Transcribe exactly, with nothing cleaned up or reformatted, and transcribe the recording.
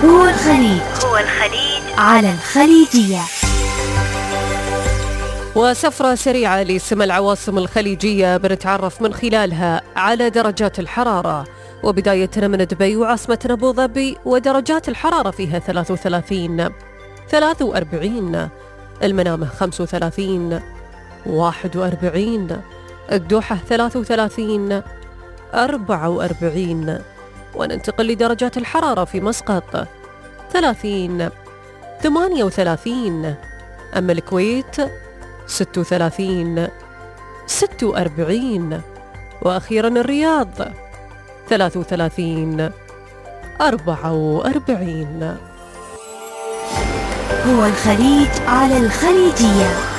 هو الخليج هو الخليج على الخليجية. وسفرة سريعة لسمى العواصم الخليجية بنتعرف من خلالها على درجات الحرارة، وبدايتنا من دبي وعاصمة أبو ظبي، ودرجات الحرارة فيها ثلاثة وثلاثين، ثلاثة وأربعين، المنامة خمسة وثلاثين، واحد وأربعين، الدوحة ثلاثة وثلاثين، أربعة وأربعين. وننتقل لدرجات الحرارة في مسقط ثلاثين، ثمانية وثلاثين، أما الكويت ستة وثلاثين، ستة وأربعين، وأخيرا الرياض ثلاثة وثلاثين، أربعة وأربعين. هو الخليج على الخليجية.